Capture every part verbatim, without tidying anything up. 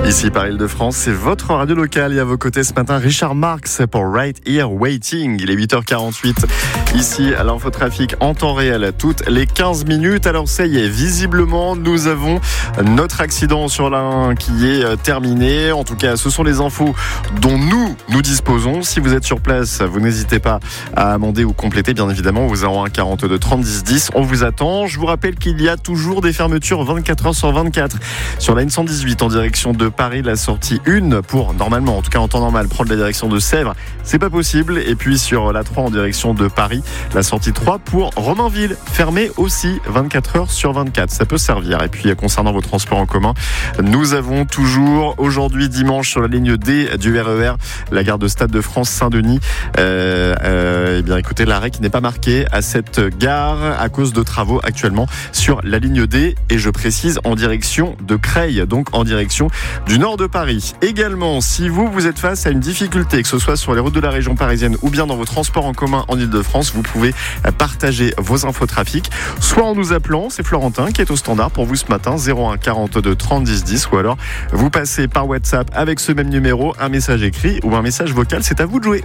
Ici par Île-de-France, c'est votre radio locale. Et à vos côtés ce matin, Richard Marx pour Right Here Waiting. Il est huit heures quarante-huit. Ici à l'infotrafic en temps réel, toutes les quinze minutes. Alors ça y est, visiblement, nous avons notre accident sur l'A un qui est terminé. En tout cas, ce sont les infos dont nous, nous disposons. Si vous êtes sur place, vous n'hésitez pas à amender ou compléter, bien évidemment, au zéro un quarante-deux trente dix dix. On vous attend. Je vous rappelle qu'il y a toujours des fermetures vingt-quatre heures sur vingt-quatre sur la N cent dix-huit en direction de Paris, la sortie un pour, normalement, en tout cas en temps normal, prendre la direction de Sèvres, c'est pas possible. Et puis sur la trois en direction de Paris, la sortie trois pour Romainville, fermée aussi vingt-quatre heures sur vingt-quatre. Ça peut servir. Et puis concernant vos transports en commun, nous avons toujours aujourd'hui dimanche sur la ligne D du R E R, la gare de Stade de France Saint-Denis. Euh, euh, eh bien écoutez, l'arrêt qui n'est pas marqué à cette gare à cause de travaux actuellement sur la ligne D. Et je précise en direction de Creil, donc en direction du nord de Paris. Également, si vous, vous êtes face à une difficulté, que ce soit sur les routes de la région parisienne ou bien dans vos transports en commun en Île-de-France, vous pouvez partager vos infos trafic, soit en nous appelant, c'est Florentin qui est au standard pour vous ce matin, zéro un quarante-deux trente dix dix, ou alors vous passez par WhatsApp avec ce même numéro, un message écrit ou un message vocal, c'est à vous de jouer.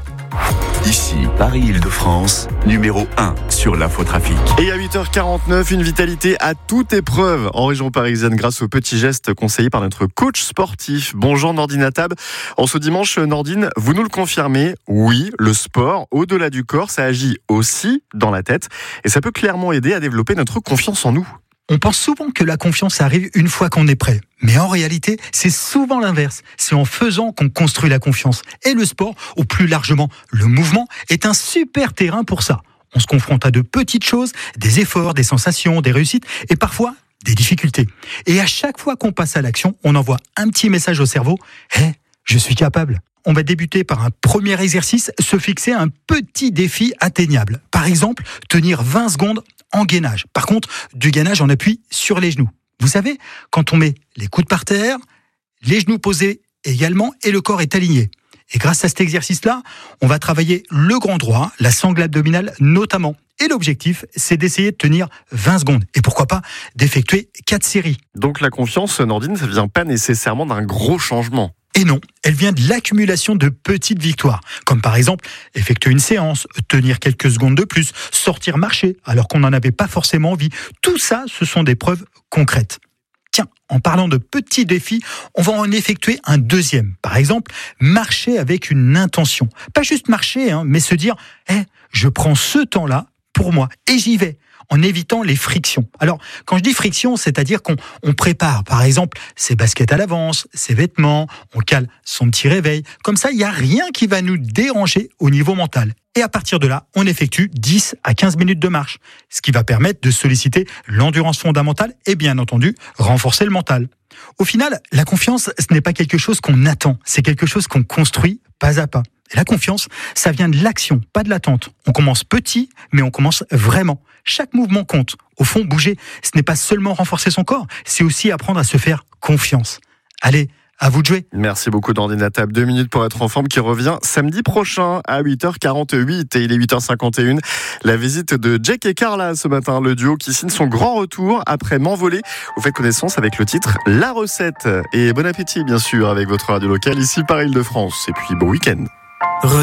Ici, Paris-Île-de-France, numéro un sur l'infotrafic. Et à huit heures quarante-neuf, une vitalité à toute épreuve en région parisienne grâce aux petits gestes conseillés par notre coach sportif. Bonjour Nordine Atab. En ce dimanche, Nordine, vous nous le confirmez, oui, le sport, au-delà du corps, ça agit aussi dans la tête et ça peut clairement aider à développer notre confiance en nous. On pense souvent que la confiance arrive une fois qu'on est prêt. Mais en réalité, c'est souvent l'inverse. C'est en faisant qu'on construit la confiance. Et le sport, ou plus largement le mouvement, est un super terrain pour ça. On se confronte à de petites choses, des efforts, des sensations, des réussites et parfois des difficultés. Et à chaque fois qu'on passe à l'action, on envoie un petit message au cerveau. « Hé, je suis capable !» On va débuter par un premier exercice, se fixer un petit défi atteignable. Par exemple, tenir vingt secondes en gainage. Par contre, du gainage en appui sur les genoux. Vous savez, quand on met les coudes par terre, les genoux posés également et le corps est aligné. Et grâce à cet exercice-là, on va travailler le grand droit, la sangle abdominale notamment. Et l'objectif, c'est d'essayer de tenir vingt secondes. Et pourquoi pas d'effectuer quatre séries. Donc la confiance, Nordine, ça ne vient pas nécessairement d'un gros changement. Et non, elle vient de l'accumulation de petites victoires, comme par exemple effectuer une séance, tenir quelques secondes de plus, sortir marcher alors qu'on n'en avait pas forcément envie. Tout ça, ce sont des preuves concrètes. Tiens, en parlant de petits défis, on va en effectuer un deuxième. Par exemple, marcher avec une intention. Pas juste marcher, hein, mais se dire hey, « je prends ce temps-là pour moi et j'y vais ». En évitant les frictions. Alors, quand je dis friction, c'est-à-dire qu'on on prépare, par exemple, ses baskets à l'avance, ses vêtements, on cale son petit réveil. Comme ça, il n'y a rien qui va nous déranger au niveau mental. Et à partir de là, on effectue dix à quinze minutes de marche, ce qui va permettre de solliciter l'endurance fondamentale et bien entendu, renforcer le mental. Au final, la confiance, ce n'est pas quelque chose qu'on attend, c'est quelque chose qu'on construit pas à pas. Et la confiance, ça vient de l'action, pas de l'attente. On commence petit, mais on commence vraiment. Chaque mouvement compte. Au fond, bouger, ce n'est pas seulement renforcer son corps, c'est aussi apprendre à se faire confiance. Allez, à vous de jouer. Merci beaucoup Nordine Atab. Deux minutes pour être en forme qui revient samedi prochain à huit heures quarante-huit et il est huit heures cinquante et une. La visite de Jake et Carla ce matin, le duo qui signe son grand retour après M'envoler. Vous faites connaissance avec le titre La Recette. Et bon appétit bien sûr avec votre radio locale ici par Île-de-France. Et puis bon week-end.